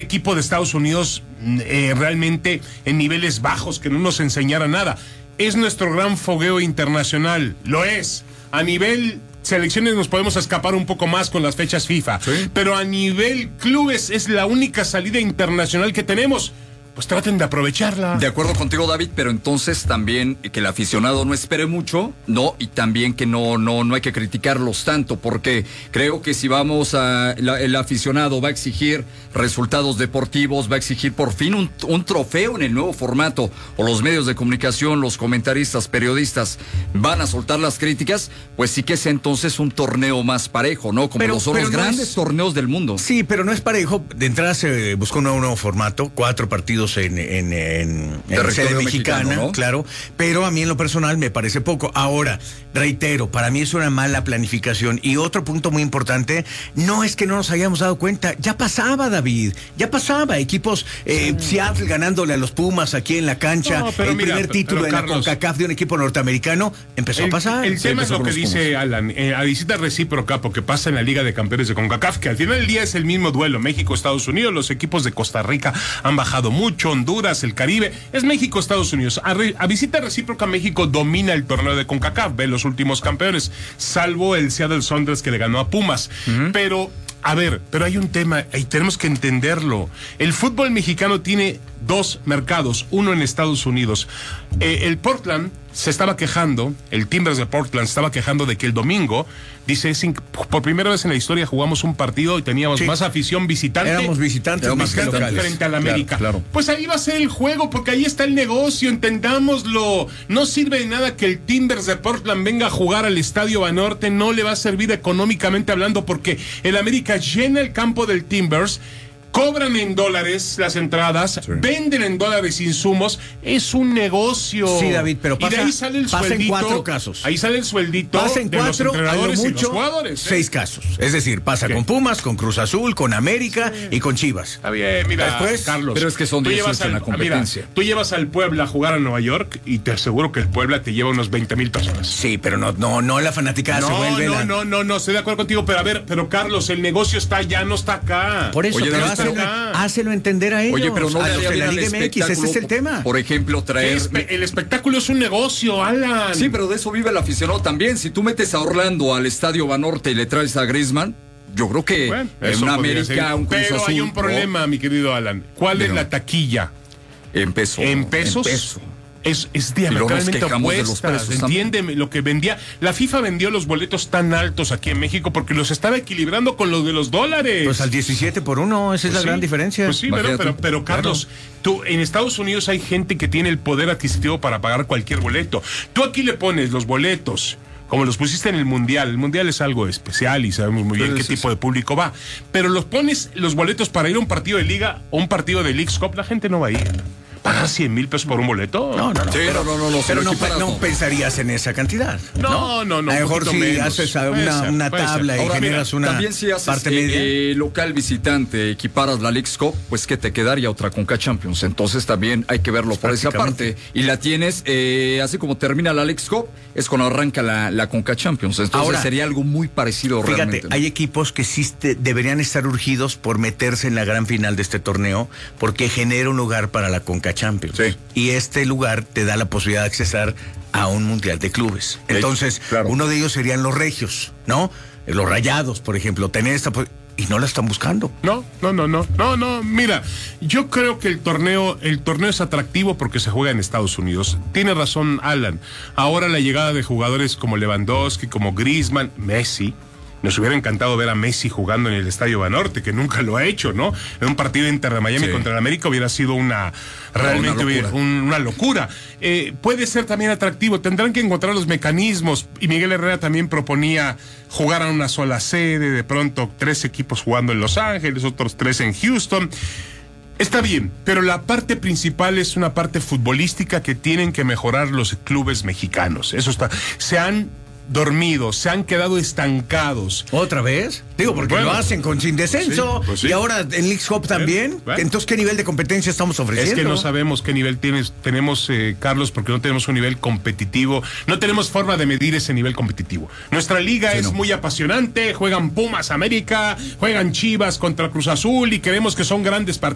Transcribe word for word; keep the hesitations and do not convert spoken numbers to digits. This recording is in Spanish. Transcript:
equipo de Estados Unidos eh, realmente en niveles bajos que no nos enseñara nada. Es nuestro gran fogueo internacional, lo es. A nivel selecciones nos podemos escapar un poco más con las fechas FIFA, ¿sí? Pero a nivel clubes es la única salida internacional que tenemos. Pues traten de aprovecharla. De acuerdo contigo, David, pero entonces también que el aficionado no espere mucho, ¿no? Y también que no, no, no hay que criticarlos tanto, porque creo que si vamos a... La, el aficionado va a exigir resultados deportivos, va a exigir por fin un, un trofeo en el nuevo formato, o los medios de comunicación, los comentaristas, periodistas van a soltar las críticas, pues sí que sea entonces un torneo más parejo, ¿no? Como pero, los, son los no grandes es... torneos del mundo. Sí, pero no es parejo. De entrada se buscó un nuevo, nuevo formato, cuatro partidos en, en, en, en sede mexicana, mexicano, ¿no? Claro, pero a mí en lo personal me parece poco. Ahora, reitero, para mí es una mala planificación. Y otro punto muy importante, no es que no nos hayamos dado cuenta, ya pasaba, David, ya pasaba, equipos, eh, sí. Seattle ganándole a los Pumas aquí en la cancha, no, el mira, primer título en Carlos, la CONCACAF de un equipo norteamericano, empezó el, a pasar. El tema es lo que dice Alan, eh, a visita recíproca, porque pasa en la Liga de Campeones de CONCACAF, que al final del día es el mismo duelo, México-Estados Unidos, los equipos de Costa Rica han bajado mucho, Honduras, el Caribe, es México-Estados Unidos. A, re, a visita recíproca, México domina el torneo de CONCACAF, ve los últimos campeones, salvo el Seattle Sounders que le ganó a Pumas. Uh-huh. Pero, a ver, pero hay un tema, y tenemos que entenderlo. El fútbol mexicano tiene dos mercados, uno en Estados Unidos. Eh, el Portland se estaba quejando, el Timbers de Portland se estaba quejando de que el domingo, dice, por primera vez en la historia jugamos un partido y teníamos sí. más afición visitante. Éramos visitantes, éramos visitantes frente al América. Claro, claro. Pues ahí va a ser el juego, porque ahí está el negocio, entendámoslo. No sirve de nada que el Timbers de Portland venga a jugar al Estadio Banorte, no le va a servir económicamente hablando, porque el América llena el campo del Timbers, cobran en dólares las entradas, sí. venden en dólares insumos, es un negocio. Sí, David, pero pasa, y de ahí sale el pasa sueldito, en cuatro casos. Ahí sale el sueldito pasa en de cuatro, los entrenadores mucho, y los jugadores. ¿eh? Seis casos. Es decir, pasa ¿Qué? con Pumas, con Cruz Azul, con América sí. y con Chivas. Está bien, mira, Después, Carlos. Pero es que son dieciocho en la competencia. Mira, tú llevas al Puebla a jugar a Nueva York y te aseguro que el Puebla te lleva unos veinte mil personas. Sí, pero no, no, no la fanaticada no, se vuelve. No, la... no, no, no, estoy de acuerdo contigo, pero a ver, pero Carlos, el negocio está allá, no está acá. Por eso, Oye, pero no hácelo, hácelo entender a ellos. Oye, pero no a le los de la Liga M X, ese es el tema. Por ejemplo, traer... El espectáculo es un negocio, Alan. Sí, pero de eso vive el aficionado también. Si tú metes a Orlando al Estadio Banorte y le traes a Griezmann, yo creo que bueno, en una América, un Cruz Pero Azul, hay un problema, ¿no? mi querido Alan. ¿Cuál pero, es la taquilla? En pesos. ¿En pesos? En peso. Es, es diametralmente opuesta. Entiéndeme, lo que vendía. La FIFA vendió los boletos tan altos aquí en México porque los estaba equilibrando con los de los dólares. Pues al diecisiete por uno, esa pues es la sí, gran diferencia. Pues sí, pero, pero, pero Carlos, claro. tú en Estados Unidos hay gente que tiene el poder adquisitivo para pagar cualquier boleto. Tú aquí le pones los boletos como los pusiste en el Mundial. El Mundial es algo especial y sabemos muy bien qué tipo de público va. Pero los pones los boletos para ir a un partido de Liga o un partido de Leagues Cup, la gente no va a ir. ¿Pagar cien mil pesos por un boleto? No, no, no. Sí, pero no, no, no, pero no, no pensarías en esa cantidad. No, no, no. A lo mejor si menos. haces una, ser, una tabla y Ahora, generas mira, una también si haces parte eh, media. Eh, local visitante, equiparas la Leagues Cup, pues que te quedaría otra Conca Champions. Entonces también hay que verlo por esa parte. Y la tienes, eh, así como termina la Leagues Cup, es cuando arranca la, la Conca Champions. Entonces Ahora, sería algo muy parecido fíjate, realmente. ¿no? Hay equipos que sí te, deberían estar urgidos por meterse en la gran final de este torneo porque genera un lugar para la Conca Champions. Sí. Y este lugar te da la posibilidad de accesar a un mundial de clubes. Entonces, claro. uno de ellos serían los regios, ¿no? Los Rayados, por ejemplo, tener esta y no la están buscando. No, no, no, no, no, no. Mira, yo creo que el torneo, el torneo es atractivo porque se juega en Estados Unidos. Tiene razón Alan. Ahora la llegada de jugadores como Lewandowski, como Griezmann, Messi. Nos hubiera encantado ver a Messi jugando en el Estadio Banorte, que nunca lo ha hecho, ¿no? En un partido Inter de Miami sí. contra el América hubiera sido una realmente una locura. Un, una locura. Eh, puede ser también atractivo, tendrán que encontrar los mecanismos, y Miguel Herrera también proponía jugar a una sola sede, de pronto tres equipos jugando en Los Ángeles, otros tres en Houston. Está bien, pero la parte principal es una parte futbolística que tienen que mejorar los clubes mexicanos. Eso está. Se han dormidos, se han quedado estancados. ¿Otra vez? Digo, porque bueno, lo hacen con sin descenso, sí, pues sí. y ahora en Leagues Cup también. Bueno. Entonces, ¿qué nivel de competencia estamos ofreciendo? Es que no sabemos qué nivel tienes, tenemos, eh, Carlos, porque no tenemos un nivel competitivo, no tenemos forma de medir ese nivel competitivo. Nuestra liga sí, es no. muy apasionante, juegan Pumas América, juegan Chivas contra Cruz Azul y creemos que son grandes partidos.